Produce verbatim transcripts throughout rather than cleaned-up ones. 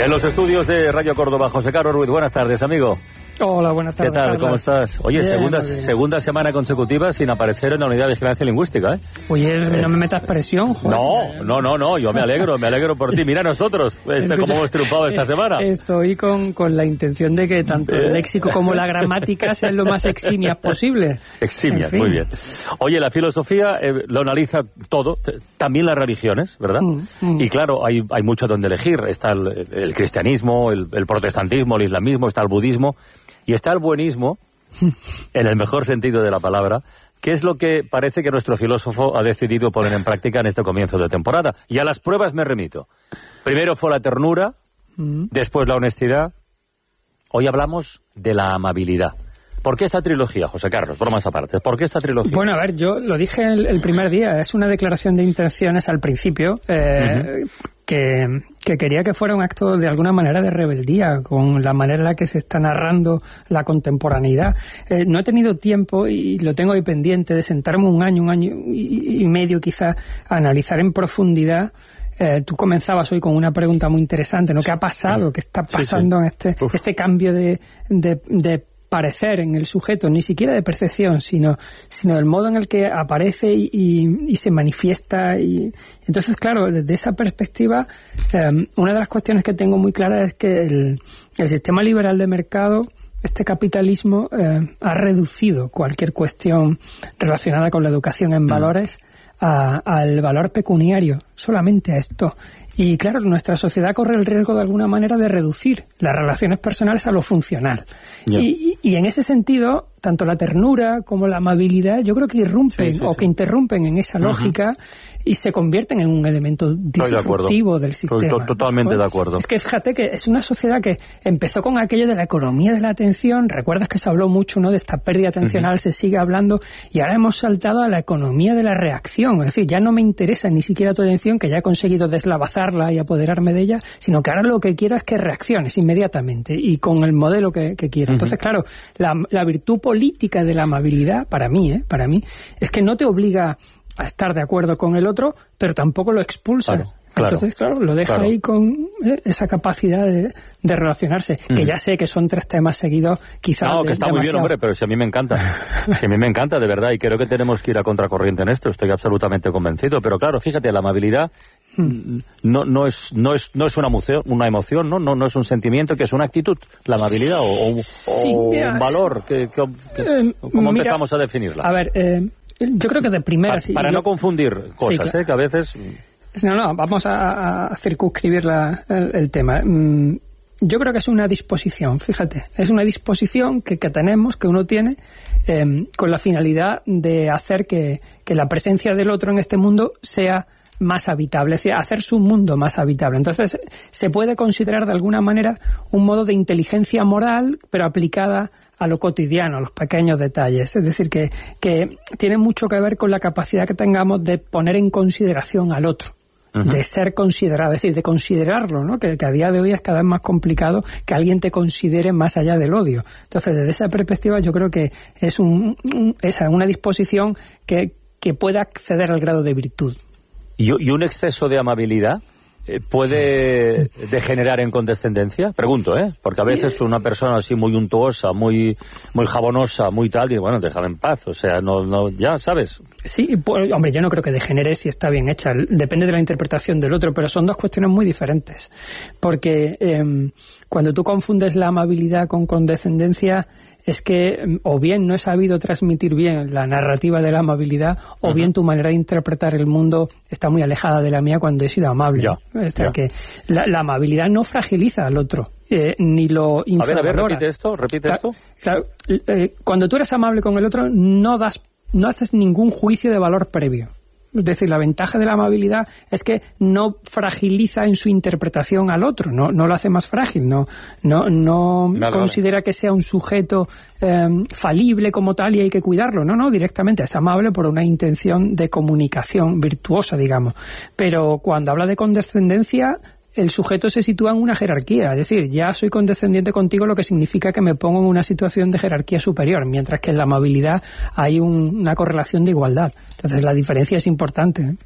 En los estudios de Radio Córdoba, José Carlos Ruiz. Buenas tardes, amigo. Hola, buenas tardes. ¿Qué tal? Carlos. ¿Cómo estás? Oye, bien, segunda, bien. segunda semana consecutiva sin aparecer en la unidad de vigilancia lingüística, ¿eh? Oye, no me metas presión, joder. No, no, no, no, yo me alegro, me alegro por ti. Mira nosotros, este, Escucha, cómo hemos triunfado esta semana. Estoy con, con la intención de que tanto el léxico como la gramática sean lo más eximias posible. Eximias, En fin. muy bien. Oye, la filosofía eh, lo analiza todo, t- también las religiones, ¿verdad? Mm, mm. Y claro, hay, hay mucho donde elegir. Está el, el cristianismo, el, el protestantismo, el islamismo, está el budismo y está el buenismo, en el mejor sentido de la palabra, que es lo que parece que nuestro filósofo ha decidido poner en práctica en este comienzo de temporada. Y a las pruebas me remito. Primero fue la ternura, Mm. después la honestidad. Hoy hablamos de la amabilidad. ¿Por qué esta trilogía, José Carlos? Bromas aparte. ¿Por qué esta trilogía? Bueno, a ver, yo lo dije el, el primer día, es una declaración de intenciones al principio, eh, uh-huh. que, que quería que fuera un acto de alguna manera de rebeldía con la manera en la que se está narrando la contemporaneidad. Eh, no he tenido tiempo, y lo tengo ahí pendiente, de sentarme un año, un año y, y medio quizá, a analizar en profundidad. Eh, tú comenzabas hoy con una pregunta muy interesante, ¿no? ¿Qué ha pasado? ¿Qué está pasando sí, sí. en este, este cambio de, de, de parecer en el sujeto, ni siquiera de percepción, sino, sino del modo en el que aparece y, y, y se manifiesta? Y entonces, claro, desde esa perspectiva, eh, una de las cuestiones que tengo muy clara es que el, el sistema liberal de mercado, este capitalismo, eh, ha reducido cualquier cuestión relacionada con la educación en mm. valores a, al valor pecuniario, solamente a esto. Y claro, nuestra sociedad corre el riesgo de alguna manera de reducir las relaciones personales a lo funcional. Yeah. Y, y en ese sentido, tanto la ternura como la amabilidad, yo creo que irrumpen sí, sí, o sí. que interrumpen en esa lógica uh-huh. y se convierten en un elemento disruptivo del sistema. Estoy totalmente ¿no? de acuerdo. Es que fíjate que es una sociedad que empezó con aquello de la economía de la atención. Recuerdas que se habló mucho, ¿no?, de esta pérdida atencional, uh-huh. se sigue hablando, y ahora hemos saltado a la economía de la reacción. Es decir, ya no me interesa ni siquiera tu atención, que ya he conseguido deslavazarla y apoderarme de ella, sino que ahora lo que quiero es que reacciones inmediatamente y con el modelo que, que quiero. Uh-huh. Entonces, claro, la, la virtud política de la amabilidad, para mí, ¿eh? para mí, es que no te obliga a estar de acuerdo con el otro, pero tampoco lo expulsa. Claro, claro, Entonces, claro, lo deja claro. ahí con eh, esa capacidad de, de relacionarse, mm. que ya sé que son tres temas seguidos, quizás. No, de, que está demasiado. Muy bien, hombre, pero si a mí me encanta. Si a mí me encanta, de verdad, y creo que tenemos que ir a contracorriente en esto, estoy absolutamente convencido. Pero claro, fíjate, la amabilidad mm. no, no, es, no, es, no es una emoción, una emoción, ¿no? No, no es un sentimiento, que es una actitud, la amabilidad, o, o, sí, o mira, un valor. Que, que, que, eh, ¿Cómo mira, empezamos a definirla? A ver, eh, yo creo que de primera... Pa, sí, para yo, no confundir cosas, sí, claro. ¿eh? Que a veces... No, no, vamos a, a circunscribir la, el, el tema. Yo creo que es una disposición, fíjate. Es una disposición que, que tenemos, que uno tiene, eh, con la finalidad de hacer que, que la presencia del otro en este mundo sea más habitable, es decir, hacer su mundo más habitable. Entonces, se puede considerar de alguna manera un modo de inteligencia moral, pero aplicada a lo cotidiano, a los pequeños detalles. Es decir, que, que tiene mucho que ver con la capacidad que tengamos de poner en consideración al otro. Uh-huh. De ser considerado, es decir, de considerarlo, ¿no? Que, que a día de hoy es cada vez más complicado que alguien te considere más allá del odio. Entonces, desde esa perspectiva, yo creo que es un, un, esa, una disposición que, que pueda acceder al grado de virtud. ¿Y, y un exceso de amabilidad eh, puede degenerar en condescendencia? Pregunto, ¿eh? Porque a veces una persona así muy untuosa, muy muy jabonosa, muy tal, y bueno, déjala en paz, o sea, no, no, ya, ¿sabes? Sí, pues, hombre, yo no creo que degenere si está bien hecha, depende de la interpretación del otro, pero son dos cuestiones muy diferentes, porque eh, cuando tú confundes la amabilidad con condescendencia, es que o bien no he sabido transmitir bien la narrativa de la amabilidad, o uh-huh. bien tu manera de interpretar el mundo está muy alejada de la mía cuando he sido amable. Ya, o sea, ya. que la, la amabilidad no fragiliza al otro, eh, ni lo infravalora. A ver, a ver, repite esto, repite claro, esto. Claro, eh, cuando tú eres amable con el otro, no das, no haces ningún juicio de valor previo. Es decir, la ventaja de la amabilidad es que no fragiliza en su interpretación al otro, no, no lo hace más frágil, no, no, no vale, considera vale. que sea un sujeto eh, falible como tal y hay que cuidarlo. No, no, directamente es amable por una intención de comunicación virtuosa, digamos. Pero cuando habla de condescendencia, el sujeto se sitúa en una jerarquía, es decir, ya soy condescendiente contigo, lo que significa que me pongo en una situación de jerarquía superior, mientras que en la amabilidad hay un, una correlación de igualdad. Entonces la diferencia es importante, ¿eh?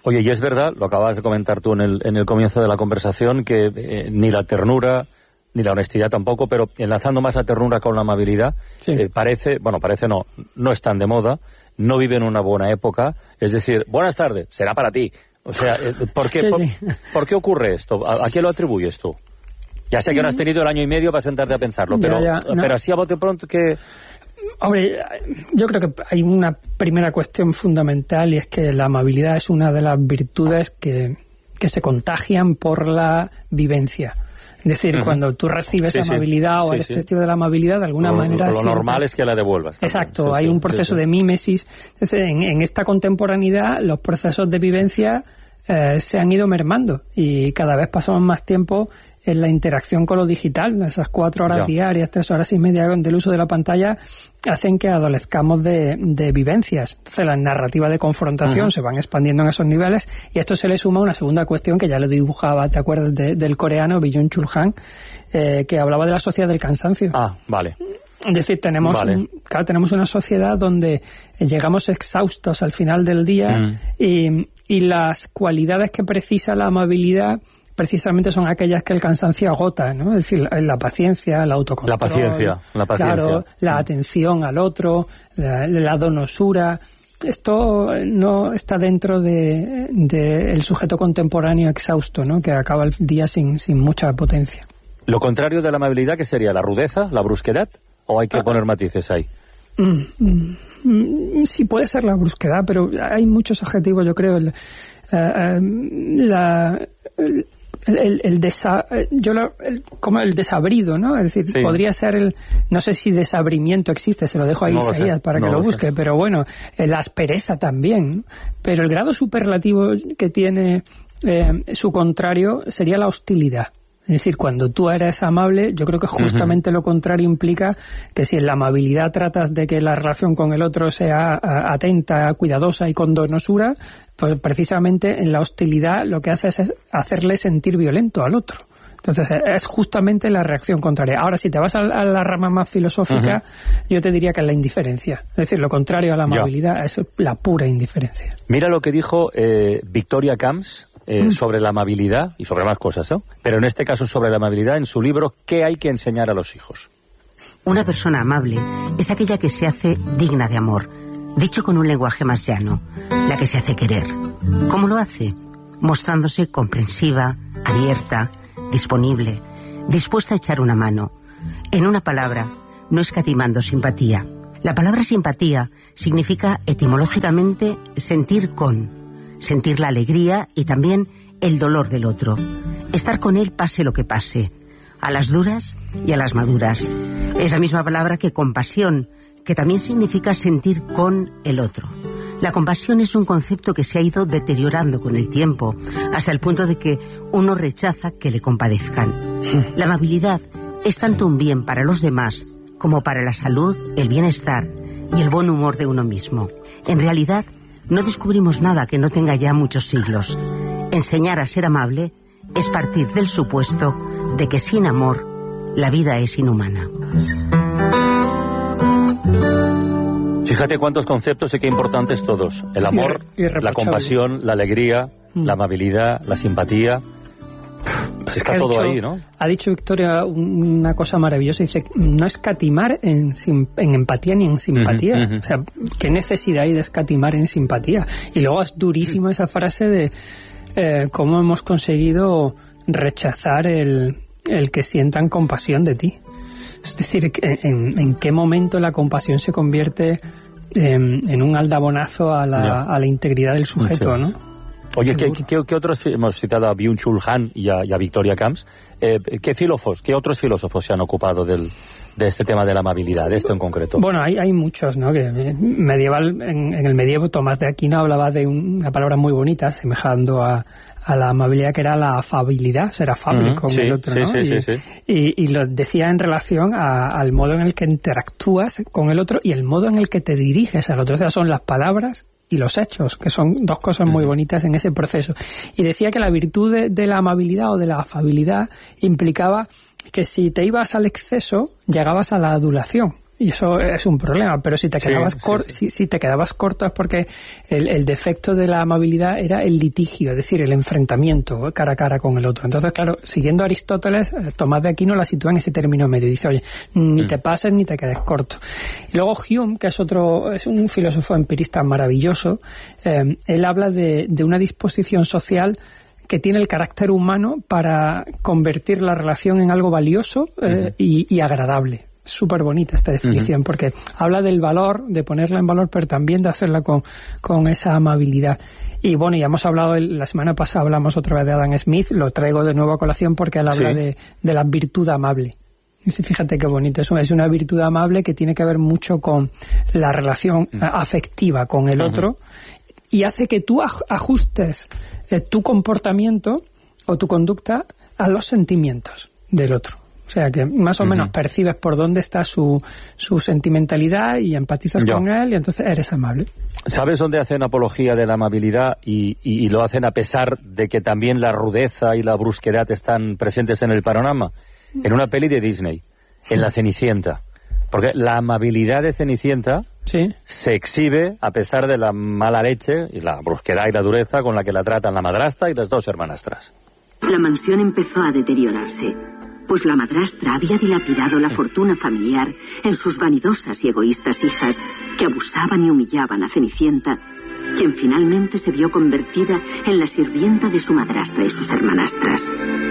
Oye, y es verdad, lo acabas de comentar tú en el, en el comienzo de la conversación, que eh, ni la ternura, ni la honestidad tampoco, pero enlazando más la ternura con la amabilidad, sí. eh, parece, bueno, parece no, no están de moda, no viven una buena época, es decir, buenas tardes, será para ti. O sea, eh, ¿por, qué, sí, por, sí. ¿por qué ocurre esto? ¿A, a qué lo atribuyes tú? Ya sé que no has tenido el año y medio para sentarte a pensarlo, pero, ya, ya, no. pero así a bote pronto que... Hombre, yo creo que hay una primera cuestión fundamental y es que la amabilidad es una de las virtudes que, que se contagian por la vivencia. Es decir, uh-huh. cuando tú recibes sí, amabilidad sí, o eres sí, testigo de la amabilidad, de alguna lo, manera... Lo sientes... normal es que la devuelvas. También. Exacto, sí, hay sí, un proceso sí, sí. de mímesis. Entonces, en, en esta contemporaneidad, los procesos de vivencia eh, se han ido mermando y cada vez pasamos más tiempo en la interacción con lo digital. Esas cuatro horas ya. diarias, tres horas y media del uso de la pantalla hacen que adolezcamos de, de vivencias. Entonces las narrativas de confrontación uh-huh. se van expandiendo en esos niveles y esto se le suma a una segunda cuestión que ya lo dibujaba, ¿te acuerdas? De, del coreano Byung-Chul Han, eh, que hablaba de la sociedad del cansancio. Ah, vale. Es decir, tenemos, vale. un, claro, tenemos una sociedad donde llegamos exhaustos al final del día uh-huh. y, y las cualidades que precisa la amabilidad precisamente son aquellas que el cansancio agota, ¿no? Es decir, la, la paciencia, la autocontrol. La paciencia, la paciencia. Claro, la atención al otro, la, la donosura. Esto no está dentro de, de el sujeto contemporáneo exhausto, ¿no? Que acaba el día sin, sin mucha potencia. Lo contrario de la amabilidad, ¿qué sería? ¿La rudeza, la brusquedad? ¿O hay que ah. poner matices ahí? Mm, mm, mm, sí, puede ser la brusquedad, pero hay muchos adjetivos, yo creo. El, uh, uh, la... El, El, el, el, desa, yo lo, el, como el desabrido, ¿no? Es decir, sí. podría ser el... No sé si desabrimiento existe, se lo dejo a no Isaías para que no lo, lo busque, sé. Pero bueno, la aspereza también. Pero el grado superlativo que tiene eh, su contrario sería la hostilidad. Es decir, cuando tú eres amable, yo creo que justamente uh-huh. lo contrario implica que si en la amabilidad tratas de que la relación con el otro sea atenta, cuidadosa y con donosura, pues precisamente en la hostilidad lo que haces es hacerle sentir violento al otro. Entonces es justamente la reacción contraria. Ahora, si te vas a la rama más filosófica, uh-huh. yo te diría que es la indiferencia. Es decir, lo contrario a la amabilidad ya. es la pura indiferencia. Mira lo que dijo eh, Victoria Camps, Eh, mm. sobre la amabilidad y sobre más cosas, ¿no? Pero en este caso sobre la amabilidad en su libro ¿Qué hay que enseñar a los hijos? Una persona amable es aquella que se hace digna de amor, dicho con un lenguaje más llano, la que se hace querer. ¿Cómo lo hace? Mostrándose comprensiva, abierta, disponible, dispuesta a echar una mano. En una palabra, no escatimando simpatía. La palabra simpatía significa etimológicamente sentir con, sentir la alegría y también el dolor del otro. Estar con él pase lo que pase, a las duras y a las maduras. Es la misma palabra que compasión, que también significa sentir con el otro. La compasión es un concepto que se ha ido deteriorando con el tiempo, hasta el punto de que uno rechaza que le compadezcan. La amabilidad es tanto un bien para los demás como para la salud, el bienestar y el buen humor de uno mismo. En realidad, no descubrimos nada que no tenga ya muchos siglos. Enseñar a ser amable es partir del supuesto de que sin amor la vida es inhumana. Fíjate cuántos conceptos y qué importantes todos. El amor, la compasión, la alegría, mm. la amabilidad, la simpatía. Pues está todo dicho, ahí, ¿no? Ha dicho Victoria una cosa maravillosa. Dice, no escatimar en, en empatía ni en simpatía. Uh-huh, uh-huh. O sea, ¿qué necesidad hay de escatimar en simpatía? Y luego es durísima esa frase de eh, cómo hemos conseguido rechazar el, el que sientan compasión de ti. Es decir, en, en qué momento la compasión se convierte en, en un aldabonazo a la, a la integridad del sujeto, ¿no? Oye, ¿qué, qué, ¿qué otros, hemos citado a Byung-Chul Han y a, y a Victoria Camps, eh, ¿qué filósofos, qué otros filósofos se han ocupado del, de este tema de la amabilidad, de esto en concreto? Bueno, hay, hay muchos, ¿no? Que medieval, en, en el medievo Tomás de Aquino hablaba de un, una palabra muy bonita, semejando a, a la amabilidad, que era la afabilidad, ser afable uh-huh, con sí, el otro, sí, ¿no? Sí, y, sí, sí. Y, y lo decía en relación a, al modo en el que interactúas con el otro y el modo en el que te diriges al otro. O sea, son las palabras y los hechos, que son dos cosas muy bonitas en ese proceso. Y decía que la virtud de, de la amabilidad o de la afabilidad implicaba que si te ibas al exceso, llegabas a la adulación. Y eso es un problema, pero si te quedabas, sí, cor- sí, sí. Si, si te quedabas corto es porque el, el defecto de la amabilidad era el litigio, es decir, el enfrentamiento cara a cara con el otro. Entonces, claro, siguiendo a Aristóteles, Tomás de Aquino la sitúa en ese término medio. Dice, oye, ni mm. te pases ni te quedes corto. Y luego Hume, que es otro, es un filósofo empirista maravilloso, eh, él habla de, de una disposición social que tiene el carácter humano para convertir la relación en algo valioso eh, uh-huh. y, y agradable. Súper bonita esta definición, uh-huh. porque habla del valor, de ponerla en valor, pero también de hacerla con, con esa amabilidad. Y bueno, ya hemos hablado, la semana pasada hablamos otra vez de Adam Smith, lo traigo de nuevo a colación porque él habla sí. de, de la virtud amable. Dice, fíjate qué bonito, eso es una virtud amable que tiene que ver mucho con la relación uh-huh. afectiva con el uh-huh. otro, y hace que tú ajustes eh, tu comportamiento o tu conducta a los sentimientos del otro. O sea, que más o uh-huh. menos percibes por dónde está su, su sentimentalidad y empatizas Yo. con él y entonces eres amable. ¿Sabes dónde hacen apología de la amabilidad y, y, y lo hacen a pesar de que también la rudeza y la brusquedad están presentes en el panorama? En una peli de Disney, en La Cenicienta. Porque la amabilidad de Cenicienta sí. se exhibe a pesar de la mala leche y la brusquedad y la dureza con la que la tratan la madrastra y las dos hermanastras. La mansión empezó a deteriorarse, pues la madrastra había dilapidado la fortuna familiar en sus vanidosas y egoístas hijas que abusaban y humillaban a Cenicienta, quien finalmente se vio convertida en la sirvienta de su madrastra y sus hermanastras.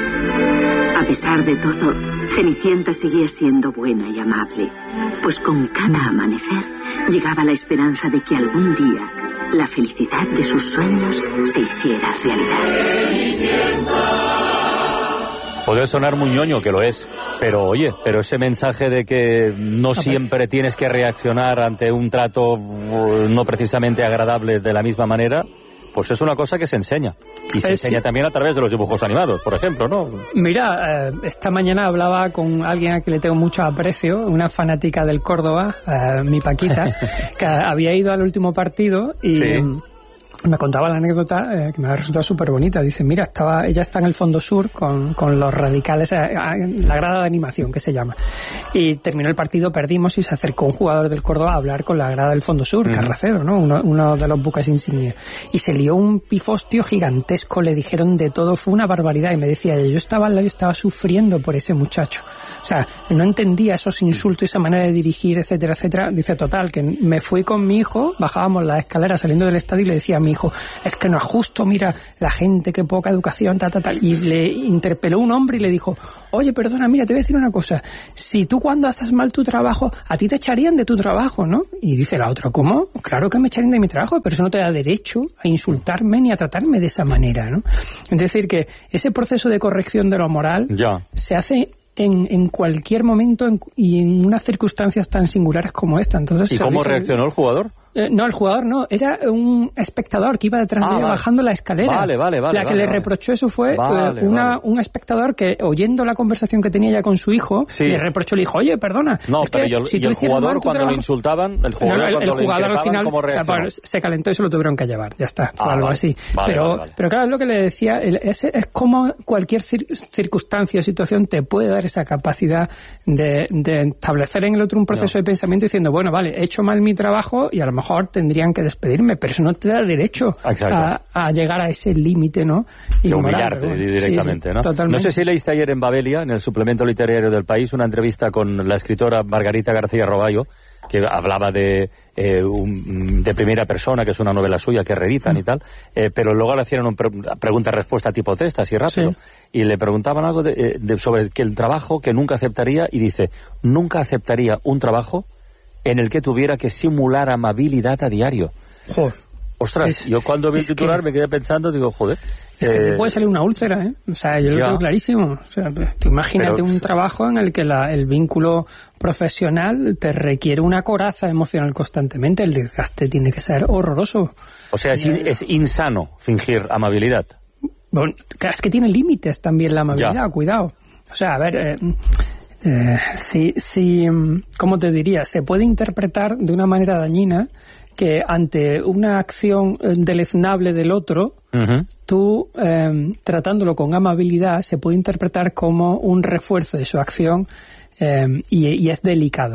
A pesar de todo, Cenicienta seguía siendo buena y amable, pues con cada amanecer llegaba la esperanza de que algún día la felicidad de sus sueños se hiciera realidad. Puede sonar muy ñoño, que lo es, pero oye, pero ese mensaje de que no siempre tienes que reaccionar ante un trato no precisamente agradable de la misma manera, pues es una cosa que se enseña. Y se eh, enseña sí. también a través de los dibujos animados, por ejemplo, ¿no? Mira, eh, esta mañana hablaba con alguien a quien le tengo mucho aprecio, una fanática del Córdoba, eh, mi Paquita, que había ido al último partido y... Sí. Eh, me contaba la anécdota eh, que me ha resultado súper bonita. Dice, mira, estaba ella está en el fondo sur con, con los radicales, eh, la grada de animación que se llama. Y terminó el partido, perdimos y se acercó un jugador del Córdoba a hablar con la grada del fondo sur, uh-huh. Carracero, ¿no? Uno, uno de los buques insignia. Y se lió un pifostio gigantesco, le dijeron de todo, fue una barbaridad. Y me decía, yo estaba al lado y estaba sufriendo por ese muchacho. O sea, no entendía esos insultos, esa manera de dirigir, etcétera, etcétera. Dice, total, que me fui con mi hijo, bajábamos las escaleras saliendo del estadio y le decía a mi hijo, es que no es justo, mira, la gente, qué poca educación, tal, tal, tal. Y le interpeló un hombre y le dijo, oye, perdona, mira, te voy a decir una cosa, si tú cuando haces mal tu trabajo, a ti te echarían de tu trabajo, ¿no? Y dice la otra, ¿cómo? Claro que me echarían de mi trabajo, pero eso no te da derecho a insultarme ni a tratarme de esa manera, ¿no? Es decir, que ese proceso de corrección de lo moral ya. se hace... En, en cualquier momento en, y en unas circunstancias tan singulares como esta. Entonces, ¿y cómo reaccionó el jugador? Eh, no, el jugador no, era un espectador que iba detrás ah, de ella vale. bajando la escalera. Vale, vale, vale. La que vale, le vale. reprochó eso fue vale, eh, una, vale. un espectador que, oyendo la conversación que tenía ella con su hijo, sí. le reprochó, le dijo, oye, perdona. No, es pero que, y el, si y tú el jugador mal tu cuando trabajo... lo insultaban, el jugador, no, el, cuando el jugador lo al final ¿cómo reaccionó? se, se calentó y se lo tuvieron que llevar, ya está, fue ah, algo vale. así. Vale, pero, vale, vale. pero claro, es lo que le decía, el, es, es como cualquier cir, circunstancia o situación te puede dar esa capacidad de, de establecer en el otro un proceso no. de pensamiento diciendo, bueno, vale, he hecho mal mi trabajo y a lo mejor tendrían que despedirme, pero eso no te da derecho a, a llegar a ese límite, ¿no? De humillarte bueno, directamente, sí, sí, ¿no? Totalmente. No sé si leíste ayer en Babelia, en el suplemento literario del País, una entrevista con la escritora Margarita García Roballo, que hablaba de eh, un, de primera persona, que es una novela suya que reeditan mm. y tal, eh, pero luego le hacían una pre pregunta-respuesta tipo testa, así rápido, sí. y le preguntaban algo de, de, sobre que el trabajo que nunca aceptaría, y dice, nunca aceptaría un trabajo en el que tuviera que simular amabilidad a diario. Joder. Ostras, es, yo cuando vi el titular que, me quedé pensando, digo, joder. Es eh, que te puede salir una úlcera, ¿eh? O sea, yo ya. lo tengo clarísimo. O sea, tú imagínate Pero, un trabajo en el que la, el vínculo profesional te requiere una coraza emocional constantemente. El desgaste tiene que ser horroroso. O sea, es, in, es insano fingir amabilidad. Bueno, es que tiene límites también la amabilidad, ya. cuidado. O sea, a ver... Eh, eh, si, si, ¿cómo te diría? Se puede interpretar de una manera dañina que ante una acción deleznable del otro, uh-huh. tú, eh, tratándolo con amabilidad, se puede interpretar como un refuerzo de su acción eh, y, y es delicado.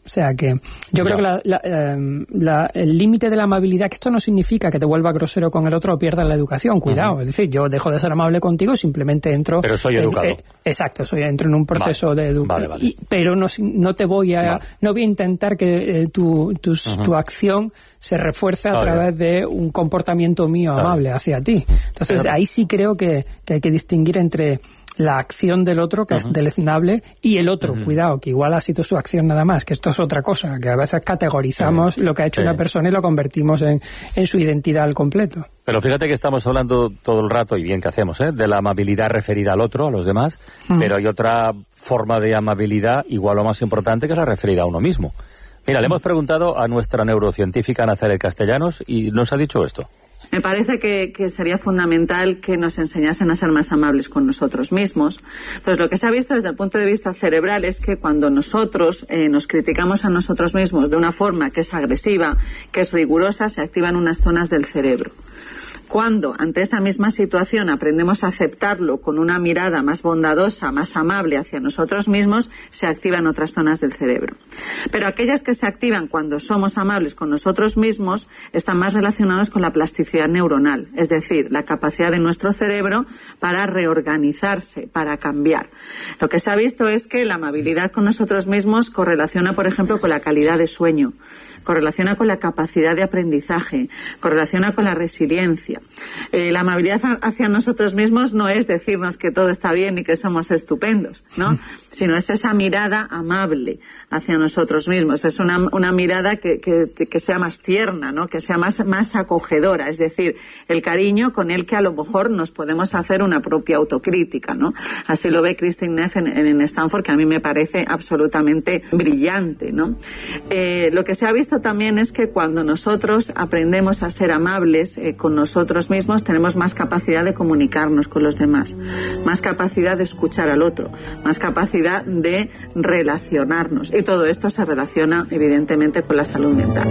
O sea que yo creo Ya. que la, la, eh, la, el límite de la amabilidad, que esto no significa que te vuelvas grosero con el otro o pierdas la educación, cuidado. Uh-huh. Es decir, yo dejo de ser amable contigo, simplemente entro... Pero soy en, educado. Eh, exacto, soy entro en un proceso vale. de educación. Vale, vale. Pero no, no te voy a... Vale. No voy a intentar que eh, tu, tus, uh-huh. tu acción se refuerce a vale. través de un comportamiento mío amable vale. hacia ti. Entonces, vale. ahí sí creo que, que hay que distinguir entre la acción del otro, que uh-huh. es deleznable, y el otro, uh-huh. cuidado, que igual ha sido su acción nada más, que esto es otra cosa, que a veces categorizamos uh-huh. lo que ha hecho sí. una persona y lo convertimos en, en su identidad al completo. Pero fíjate que estamos hablando todo el rato, y bien que hacemos, ¿eh? de la amabilidad referida al otro, a los demás, uh-huh. pero hay otra forma de amabilidad igual o más importante, que es la referida a uno mismo. Mira, uh-huh. le hemos preguntado a nuestra neurocientífica Nazaret Castellanos y nos ha dicho esto. Me parece que, que sería fundamental que nos enseñasen a ser más amables con nosotros mismos. Entonces, lo que se ha visto desde el punto de vista cerebral es que cuando nosotros eh, nos criticamos a nosotros mismos de una forma que es agresiva, que es rigurosa, se activan unas zonas del cerebro. Cuando ante esa misma situación aprendemos a aceptarlo con una mirada más bondadosa, más amable hacia nosotros mismos, se activan otras zonas del cerebro. Pero aquellas que se activan cuando somos amables con nosotros mismos están más relacionadas con la plasticidad neuronal, es decir, la capacidad de nuestro cerebro para reorganizarse, para cambiar. Lo que se ha visto es que la amabilidad con nosotros mismos correlaciona, por ejemplo, con la calidad de sueño, correlaciona con la capacidad de aprendizaje, correlaciona con la resiliencia. Eh, la amabilidad hacia nosotros mismos no es decirnos que todo está bien y que somos estupendos, ¿no? Sino es esa mirada amable hacia nosotros mismos. Es una, una mirada que, que, que sea más tierna, ¿no? Que sea más, más acogedora. Es decir, el cariño con el que a lo mejor nos podemos hacer una propia autocrítica, ¿no? Así lo ve Kristin Neff en, en Stanford, que a mí me parece absolutamente brillante, ¿no? Eh, lo que se ha visto también es que cuando nosotros aprendemos a ser amables eh, con nosotros mismos, tenemos más capacidad de comunicarnos con los demás, más capacidad de escuchar al otro, más capacidad de relacionarnos. Y todo esto se relaciona, evidentemente, con la salud mental.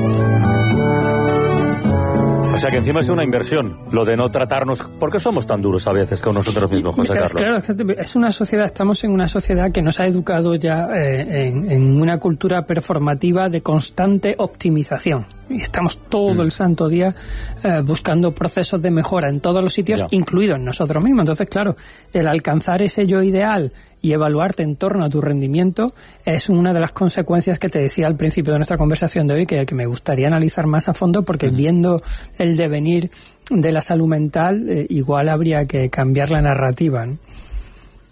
O sea que encima es una inversión, lo de no tratarnos... ¿Por qué somos tan duros a veces con nosotros mismos, José Carlos? Claro, es una sociedad, estamos en una sociedad que nos ha educado ya eh, en, en una cultura performativa de constante optimización. Y estamos todo mm. el santo día eh, buscando procesos de mejora en todos los sitios, ya. incluidos en nosotros mismos. Entonces, claro, el alcanzar ese yo ideal y evaluarte en torno a tu rendimiento es una de las consecuencias que te decía al principio de nuestra conversación de hoy, que, que me gustaría analizar más a fondo, porque uh-huh. viendo el devenir de la salud mental, eh, igual habría que cambiar la narrativa, ¿no?